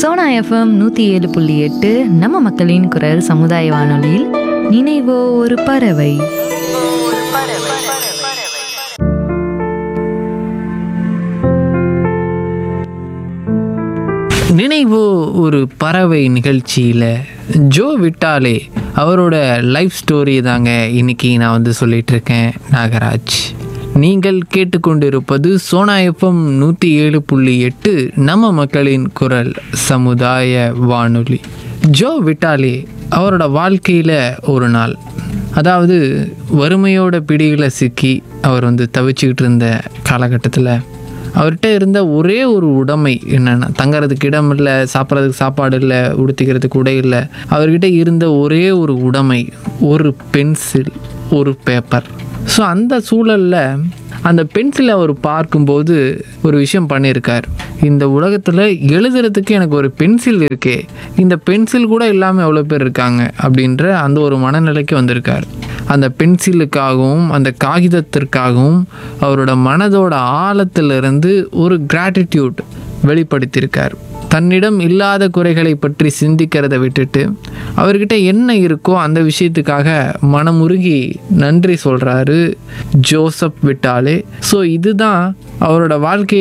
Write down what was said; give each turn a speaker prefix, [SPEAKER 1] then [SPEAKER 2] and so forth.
[SPEAKER 1] Sona FM 107.8 நம்ம மக்களின் குரல் சமுதாய வானொலியில் நினைவோ ஒரு பறவை.
[SPEAKER 2] நினைவோ ஒரு பறவை நிகழ்ச்சியில் ஜோ விட்டாலே அவரோட லைஃப் ஸ்டோரி தாங்க இன்னைக்கு நான் சொல்லிட்டு இருக்கேன். நாகராஜ், நீங்கள் கேட்டுக்கொண்டிருப்பது சோனா எஃப்எம் 107.8 நம்ம மக்களின் குரல் சமுதாய வானொலி. ஜோ விட்டாலே அவரோட வாழ்க்கையில் ஒரு நாள், அதாவது வறுமையோட பிடிகளை சிக்கி அவர் தவிச்சுக்கிட்டு இருந்த காலகட்டத்தில் அவர்கிட்ட இருந்த ஒரே ஒரு உடைமை என்னென்னா, தங்கறதுக்கு இடம் இல்லை, சாப்பிட்றதுக்கு சாப்பாடு இல்லை, உடுத்திக்கிறதுக்கு உடை இல்லை. அவர்கிட்ட இருந்த ஒரே ஒரு உடைமை ஒரு பென்சில், ஒரு பேப்பர். ஸோ அந்த சூழலில் அந்த பென்சிலை அவர் பார்க்கும்போது ஒரு விஷயம் பண்ணியிருக்கார். இந்த உலகத்தில் எழுதுறதுக்கு எனக்கு ஒரு பென்சில் இருக்கே, இந்த பென்சில் கூட இல்லாமல் எவ்வளோ பேர் இருக்காங்க அப்படின்ற அந்த ஒரு மனநிலைக்கு வந்திருக்கார். அந்த பென்சிலுக்காகவும் அந்த காகிதத்திற்காகவும் அவரோட மனதோட ஆழத்திலிருந்து ஒரு கிராட்டிடியூட் வெளிப்படுத்தியிருக்கார். தன்னிடம் இல்லாத குறைகளை பற்றி சிந்திக்கிறத விட்டுட்டு அவர்கிட்ட என்ன இருக்கோ அந்த விஷயத்துக்காக மனமுருகி நன்றி சொல்கிறாரு ஜோசப் விட்டாலே. ஸோ இதுதான் அவரோட வாழ்க்கையை